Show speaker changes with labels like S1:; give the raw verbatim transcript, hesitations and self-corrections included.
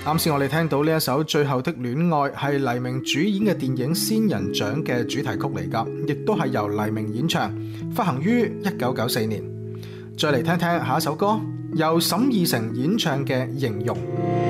S1: 啱先我哋聽到呢一首《最後的戀愛》係黎明主演嘅電影《仙人掌》嘅主題曲嚟㗎，亦都係由黎明演唱，發行於一九九四年。再嚟聽聽下一首歌，由沈義成演唱嘅《形容》。